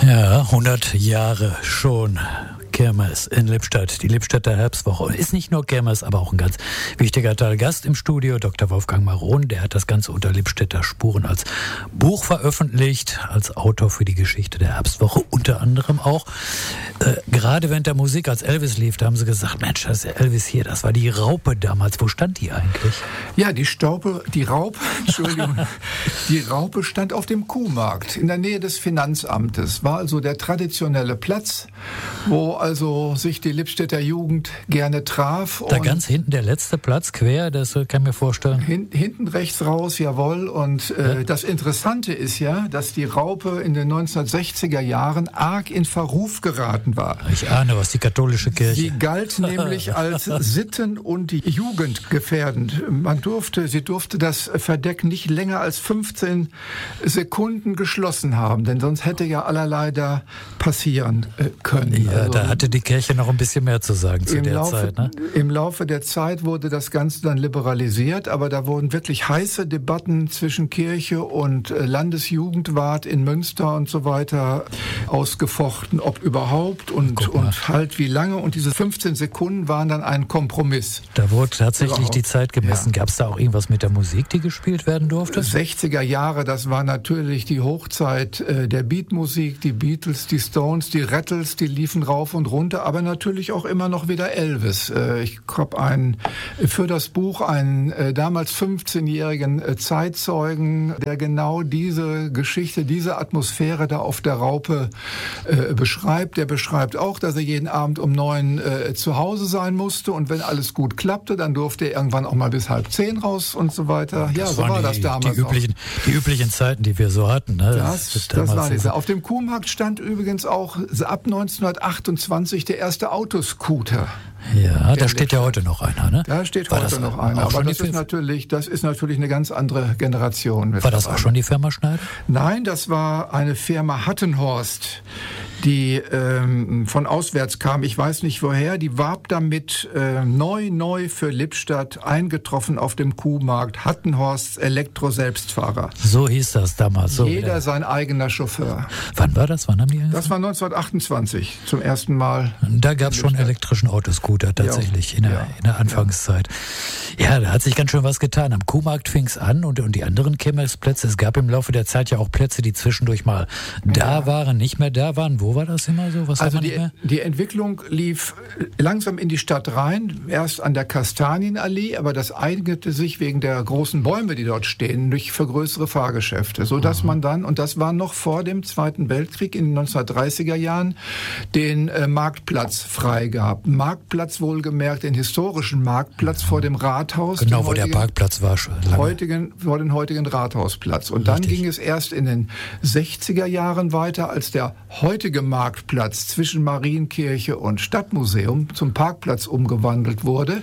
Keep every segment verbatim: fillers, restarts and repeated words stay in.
Ja, hundert Jahre schon. Kirmes in Lippstadt, die Lippstadter Herbstwoche. Und ist nicht nur Kirmes, aber auch ein ganz wichtiger Teil. Gast im Studio, Doktor Wolfgang Maron, der hat das Ganze unter Lippstädter Spuren als Buch veröffentlicht, als Autor für die Geschichte der Herbstwoche, unter anderem auch. Äh, gerade während der Musik, als Elvis lief, da haben sie gesagt, Mensch, das ist ja Elvis hier, das war die Raupe damals. Wo stand die eigentlich? Ja, die Staupe, die Raupe, Entschuldigung, die Raupe stand auf dem Kuhmarkt in der Nähe des Finanzamtes. War also der traditionelle Platz, wo also sich die Lippstädter Jugend gerne traf. Da ganz hinten der letzte Platz, quer, das kann ich mir vorstellen. Hin, hinten rechts raus, jawohl. Und äh, ja. Das Interessante ist ja, dass die Raupe in den neunzehnhundertsechziger Jahren arg in Verruf geraten war. Ich ahne was, die katholische Kirche. Sie galt nämlich als sitten- und jugendgefährdend. Man durfte, sie durfte das Verdeck nicht länger als fünfzehn Sekunden geschlossen haben, denn sonst hätte ja allerlei da passieren äh, können. Ja, also, da hatte die Kirche noch ein bisschen mehr zu sagen zu im der Laufe, Zeit. Ne? Im Laufe der Zeit wurde das Ganze dann liberalisiert, aber da wurden wirklich heiße Debatten zwischen Kirche und äh, Landesjugendwart in Münster und so weiter ausgefochten, ob überhaupt und, und halt wie lange. Und diese fünfzehn Sekunden waren dann ein Kompromiss. Da wurde tatsächlich überhaupt. die Zeit gemessen. Ja. Gab es da auch irgendwas mit der Musik, die gespielt werden durfte? sechziger Jahre, das war natürlich die Hochzeit äh, der Beatmusik, die Beatles, die Stones, die Rattles, die liefen rauf und runter, aber natürlich auch immer noch wieder Elvis. Äh, ich habe einen für das Buch einen äh, damals fünfzehnjährigen äh, Zeitzeugen, der genau diese Geschichte, diese Atmosphäre da auf der Raupe äh, beschreibt. Der beschreibt auch, dass er jeden Abend um neun äh, zu Hause sein musste und wenn alles gut klappte, dann durfte er irgendwann auch mal bis halb zehn raus und so weiter. Ja, so war die, das damals die üblichen, die üblichen Zeiten, die wir so hatten. Ne? Das, das, das war diese. Auf dem Kuhmarkt stand übrigens auch ab neunzehnhundertachtundzwanzig der erste Autoscooter. Ja, da steht ja heute noch einer, ne? Da steht war heute noch einer, aber das ist, natürlich, das ist natürlich eine ganz andere Generation. War das auch schon die Firma Schneider? Nein, das war eine Firma Hattenhorst, die ähm, von auswärts kam, ich weiß nicht woher, die warb damit äh, neu, neu für Lippstadt, eingetroffen auf dem Kuhmarkt, Hattenhorsts Elektro-Selbstfahrer. So hieß das damals. So Jeder wieder. Sein eigener Chauffeur. Wann war das? Wann haben die angefangen? Das war neunzehnhundertachtundzwanzig, zum ersten Mal. Da gab es schon elektrischen Autoscooter tatsächlich ja. in, der, ja. in der Anfangszeit. Ja. ja, da hat sich ganz schön was getan. Am Kuhmarkt fing es an und, und die anderen Kirmesplätze, es gab im Laufe der Zeit ja auch Plätze, die zwischendurch mal da ja. waren, nicht mehr da waren. Wo war das immer so? Was also die, die Entwicklung lief langsam in die Stadt rein, erst an der Kastanienallee, aber das eignete sich wegen der großen Bäume, die dort stehen, durch für größere Fahrgeschäfte, sodass mhm. man dann, und das war noch vor dem Zweiten Weltkrieg in den neunzehnhundertdreißiger Jahren, den äh, Marktplatz freigab. Marktplatz wohlgemerkt, den historischen Marktplatz vor dem Rathaus. Genau, wo heutigen, der Parkplatz war schon lange. Heutigen, vor den heutigen Rathausplatz. Und Richtig. Dann ging es erst in den sechziger Jahren weiter, als der heutige Marktplatz zwischen Marienkirche und Stadtmuseum zum Parkplatz umgewandelt wurde.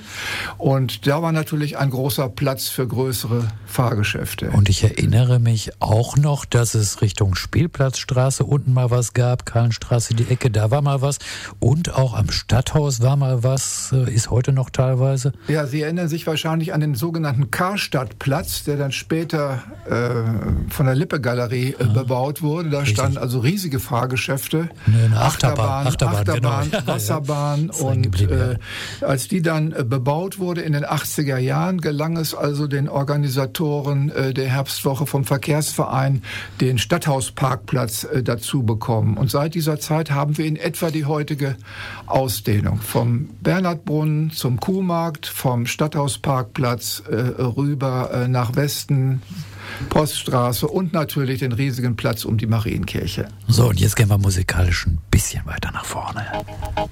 Und da war natürlich ein großer Platz für größere Fahrgeschäfte. Und ich erinnere mich auch noch, dass es Richtung Spielplatzstraße unten mal was gab, Kahlenstraße, die Ecke, da war mal was. Und auch am Stadthaus war mal was, ist heute noch teilweise. Ja, Sie erinnern sich wahrscheinlich an den sogenannten Karstadtplatz, der dann später äh, von der Lippe-Galerie äh, bebaut wurde. Da Richtig. Standen also riesige Fahrgeschäfte. Eine Achterbahn, Achterbahn, Achterbahn, Achterbahn genau. Wasserbahn. Und äh, als die dann äh, bebaut wurde in den achtziger Jahren, gelang es also den Organisatoren äh, der Herbstwoche vom Verkehrsverein, den Stadthausparkplatz äh, dazu bekommen. Und seit dieser Zeit haben wir in etwa die heutige Ausdehnung. Vom Bernhardbrunnen zum Kuhmarkt, vom Stadthausparkplatz äh, rüber äh, nach Westen, Poststraße und natürlich den riesigen Platz um die Marienkirche. So, und jetzt gehen wir musikalisch ein bisschen weiter nach vorne.